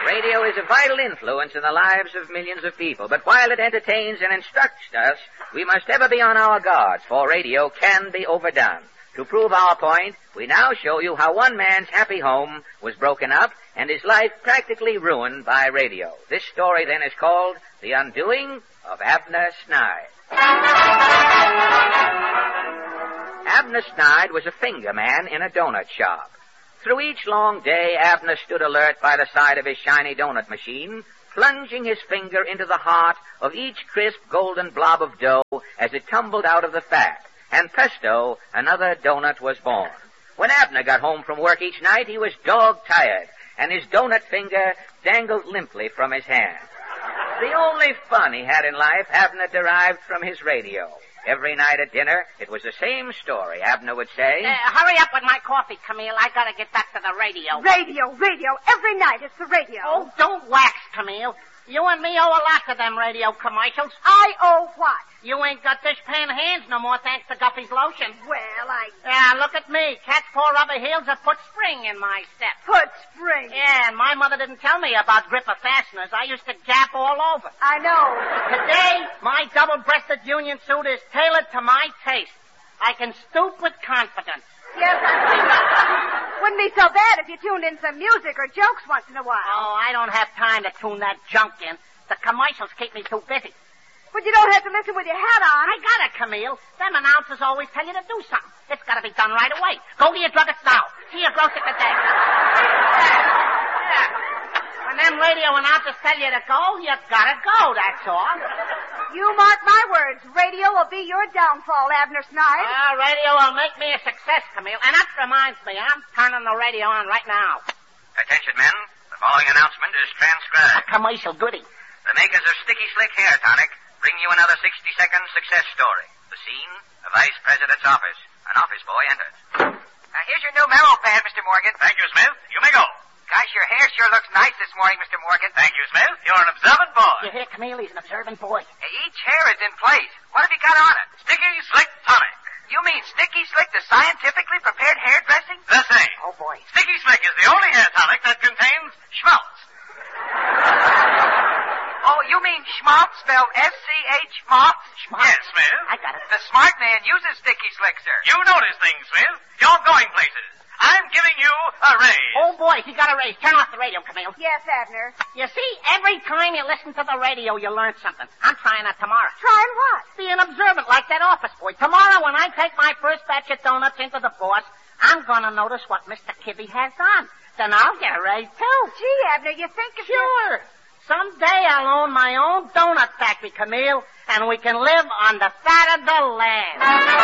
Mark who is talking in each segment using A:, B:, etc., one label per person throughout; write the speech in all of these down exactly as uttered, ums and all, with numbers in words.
A: Radio is a vital influence in the lives of millions of people, but while it entertains and instructs us, we must ever be on our guards, for radio can be overdone. To prove our point, we now show you how one man's happy home was broken up and his life practically ruined by radio. This story then is called The Undoing of Abner Snyde. Abner Snyde was a finger man in a donut shop. Through each long day, Abner stood alert by the side of his shiny donut machine, plunging his finger into the heart of each crisp golden blob of dough as it tumbled out of the fat. And presto, another donut was born. When Abner got home from work each night, he was dog-tired, and his donut finger dangled limply from his hand. The only fun he had in life, Abner derived from his radio. Every night at dinner, it was the same story, Abner would say.
B: Uh, hurry up with my coffee, Camille. I gotta get back to the radio.
C: Radio, radio. Every night it's the radio.
B: Oh, don't wax, Camille. You and me owe a lot to them radio commercials.
C: I owe what?
B: You ain't got dishpan hands no more thanks to Guffey's lotion.
C: Well, I...
B: Yeah, look at me. Cat's paw rubber heels have put spring in my step.
C: Put spring?
B: Yeah, and my mother didn't tell me about gripper fasteners. I used to gap all over.
C: I know.
B: Today, my double-breasted union suit is tailored to my taste. I can stoop with confidence.
C: Yes, I think wouldn't be so bad if you tuned in some music or jokes once in a while.
B: Oh, I don't have time to tune that junk in. The commercials keep me too busy.
C: But you don't have to listen with your hat on.
B: I got it, Camille. Them announcers always tell you to do something. It's got to be done right away. Go to your druggist now. See your grocer today. Yeah. When them radio announcers tell you to go, you got to go, that's all.
C: You mark my words. Radio will be your downfall, Abner Snyde.
B: Well, radio will make me a success, Camille. And that reminds me, I'm turning the radio on right now.
A: Attention, men. The following announcement is transcribed.
B: A commercial goodie.
A: The makers of Sticky Slick Hair Tonic bring you another sixty-second success story. The scene, the Vice President's office. An office boy enters.
D: Uh, here's your new memo pad, Mister Morgan.
E: Thank you, Smith. You may go.
D: Gosh, your hair sure looks nice this morning, Mister Morgan.
E: Thank you, Smith. You're an observant boy.
B: You hear, Camille? He's an observant boy.
D: Hey, each hair is in place. What have you got on it?
E: Sticky Slick Tonic.
D: You mean Sticky Slick, the scientifically prepared hair dressing?
E: The same.
B: Oh, boy.
E: Sticky Slick is the only hair tonic that contains schmaltz.
D: Oh, you mean schmaltz spelled S C H schmaltz?
B: Schmaltz.
E: Yes, Smith.
B: I got it.
D: The smart man uses Sticky Slick, sir.
E: You notice things, Smith. You're going places. I'm giving you a raise.
B: Oh, boy, he got a raise. Turn off the radio, Camille.
C: Yes, Abner.
B: You see, every time you listen to the radio, you learn something. I'm trying that tomorrow.
C: Trying what?
B: Be an observant like that office boy. Tomorrow, when I take my first batch of donuts into the boss, I'm going to notice what Mister Kibbe has on. Then I'll get a raise, too.
C: Gee, Abner, you think if
B: Sure. Someday I'll own my own donut factory, Camille, and we can live on the fat of the land.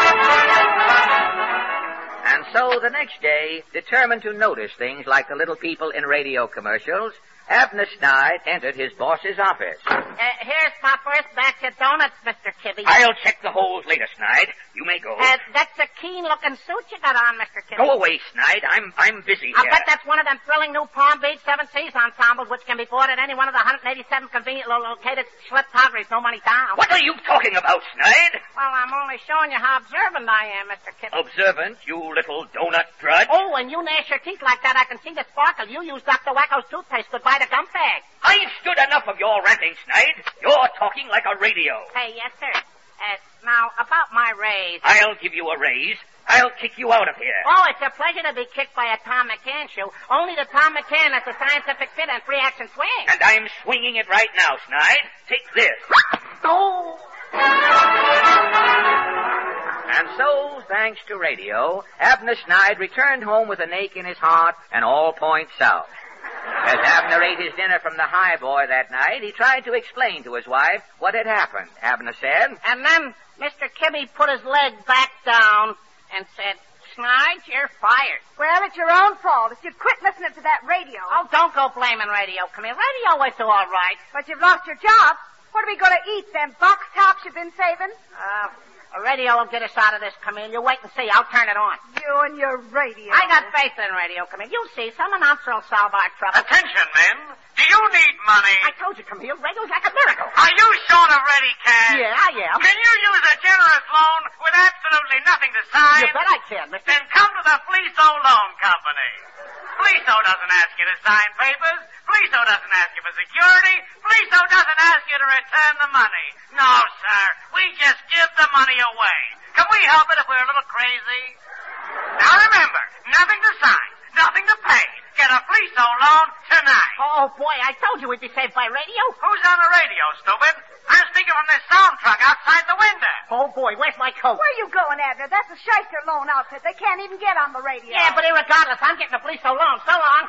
A: And so the next day, determined to notice things like the little people in radio commercials, Abner Snyde entered his boss's office.
B: Uh, here's my first batch of donuts, Mister Kibbe.
A: I'll check the holes later, Snyde. You may go.
B: Uh, that's a keen-looking suit you got on, Mister Kibbe.
A: Go away, Snyde. I'm I'm busy
B: I
A: here.
B: bet that's one of them thrilling new Palm Beach Seven Seas ensembles which can be bought at any one of the one hundred eighty-seven conveniently located schleptographies, no money down.
A: What are you talking about, Snyde?
B: Well, I'm only showing you how observant I am, Mister Kibbe.
A: Observant, you little donut drudge.
B: Oh, when you gnash your teeth like that, I can see the sparkle. You use Doctor Wacko's toothpaste. Goodbye to gum bag.
A: I've stood enough of your ranting, Snyde. You're talking like a radio.
B: Hey, yes, sir. Uh, now, about my raise.
A: I'll give you a raise. I'll kick you out of here.
B: Oh, it's a pleasure to be kicked by a Tom McCann shoe. Only the Tom McCann has a scientific fit and free action swing.
A: And I'm swinging it right now, Snyde. Take this.
B: Oh.
A: And so, thanks to radio, Abner Snyde returned home with an ache in his heart and all points south. As Abner ate his dinner from the high boy that night, he tried to explain to his wife what had happened. Abner said,
B: And then Mister Kibbe put his leg back down and said, Snyde, you're fired.
C: Well, it's your own fault. If you'd quit listening to that radio.
B: Oh, don't go blaming radio. Come here. Radio is all right.
C: But you've lost your job. What are we going to eat, them box tops you've been saving?
B: Uh, a radio will get us out of this, Camille. You wait and see. I'll turn it on.
C: You and your radio.
B: I got faith in radio, Camille. You see, some announcer will solve our trouble.
E: Attention, men. Do you need money?
B: I told you, Camille, radio's like a miracle.
E: Are you short of ready cash?
B: Yeah, I am.
E: Can you use a generous loan with absolutely nothing to sign?
B: You bet I can, mister.
E: Then come to the Fleeso Loan Company. Fleeso doesn't ask you to sign papers. Fleeso doesn't ask you for security. Fleeso doesn't ask you to return the money. No, sir. We just give the money away. Can we help it if we're a little crazy? Now remember, nothing to sign, nothing to pay. Get a Fleeso loan tonight.
B: Oh, boy, I told you we'd be saved by radio.
E: Who's on the radio, stupid? I'm speaking from this sound truck outside the window.
B: Oh, boy, where's my coat?
C: Where are you going, Abner? That's a shyster loan outfit. They can't even get on the radio.
B: Yeah, but irregardless, I'm getting a Fleeso loan. So long.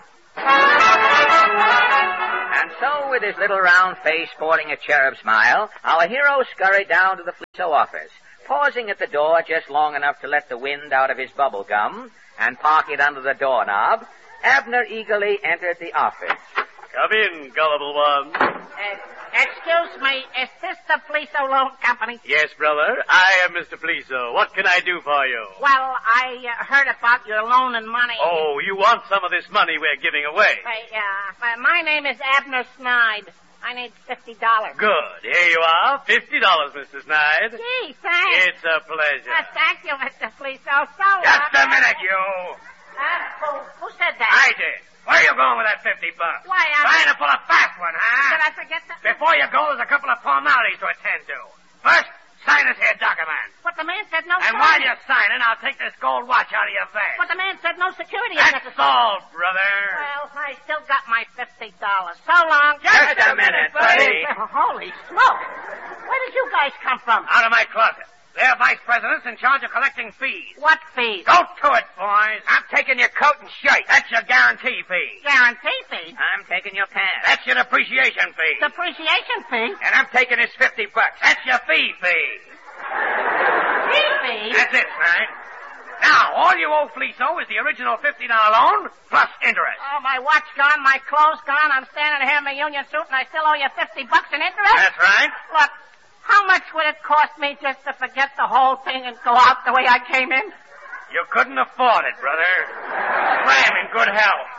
A: And so, with his little round face sporting a cherub smile, our hero scurried down to the Fleeso office, pausing at the door just long enough to let the wind out of his bubble gum and park it under the doorknob. Abner eagerly entered the office.
F: Come in, gullible one.
B: Uh, excuse me, is this the Fleeso Loan Company?
F: Yes, brother. I am Mister Fleeso. What can I do for you?
B: Well, I uh, heard about your loaning money.
F: Oh, you want some of this money we're giving away?
B: Uh, uh, my name is Abner Snide. I need fifty dollars.
F: Good. Here you are. Fifty dollars, Mister Snide.
B: Gee, thanks.
F: It's a pleasure.
B: Uh, thank you, Mister Fleeso. So
E: Just
B: long.
E: a minute, you.
B: Uh, who, who said that?
E: I did. Where you going with that fifty bucks?
B: Why, I...
E: Trying to pull a fast one, huh?
B: Did I forget something?
E: Before you go, there's a couple of formalities to attend to. First, sign this here document.
B: But the man said no
E: And
B: security.
E: while you're signing, I'll take this gold watch out of your vest.
B: But the man said no security is
E: That's
B: necessary.
E: all, brother.
B: Well, I still got my fifty dollars. So long.
E: Just a minute, buddy.
B: Oh, holy smoke. Where did you guys come from?
E: Out of my closet. They're vice presidents in charge of collecting fees.
B: What fees?
E: Go to it, boys. I'm taking your coat and shirt. That's your guarantee fee.
B: Guarantee fee?
A: I'm taking your pants.
E: That's your depreciation fee.
B: Depreciation fee?
E: And I'm taking his fifty bucks. That's your fee fee.
B: Fee fee?
E: That's it, right? Now, all you owe Fleeso is the original fifty dollar loan plus interest.
B: Oh, my watch gone, my clothes gone. I'm standing here in my union suit, and I still owe you fifty bucks in interest?
E: That's right.
B: Look, how much would it cost me just to forget the whole thing and go out the way I came in?
E: You couldn't afford it, brother. Cram in good health.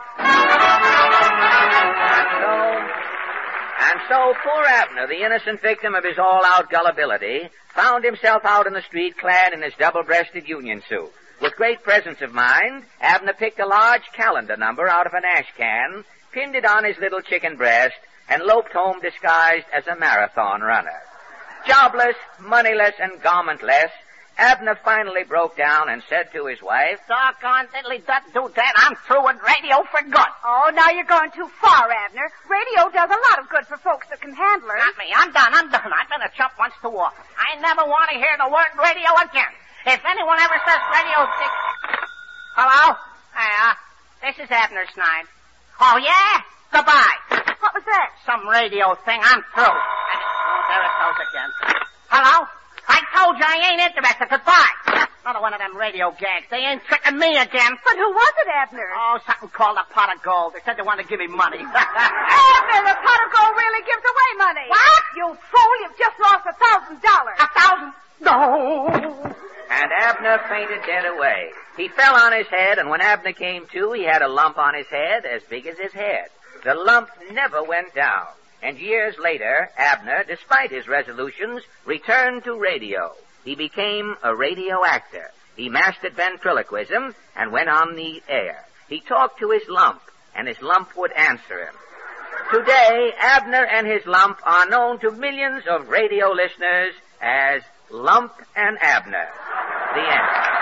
A: And so, and so poor Abner, the innocent victim of his all-out gullibility, found himself out in the street clad in his double-breasted union suit. With great presence of mind, Abner picked a large calendar number out of an ash can, pinned it on his little chicken breast, and loped home disguised as a marathon runner. Jobless, moneyless, and garmentless, Abner finally broke down and said to his wife,
B: Doggone diddly dut do that. I'm through with radio for good.
C: Oh, now you're going too far, Abner. Radio does a lot of good for folks that can handle it.
B: Not me. I'm done. I'm done. I've been a chump once too often. I never want to hear the word radio again. If anyone ever says radio... Hello? Hey, uh, this is Abner Snide. Oh, yeah? Goodbye.
C: What was that?
B: Some radio thing. I'm through. Oh, there it goes again. Hello? I told you I ain't interested. Goodbye. Another one of them radio gags. They ain't tricking me again.
C: But who was it, Abner?
B: Oh, something called a pot of gold. They said they wanted to give me money.
C: Abner, the pot of gold really gives away money.
B: What?
C: You fool, you've just lost a thousand dollars.
B: A thousand? No.
A: and Abner fainted dead away. He fell on his head, and when Abner came to, he had a lump on his head as big as his head. The lump never went down. And years later, Abner, despite his resolutions, returned to radio. He became a radio actor. He mastered ventriloquism and went on the air. He talked to his lump, and his lump would answer him. Today, Abner and his lump are known to millions of radio listeners as Lump and Abner. The end.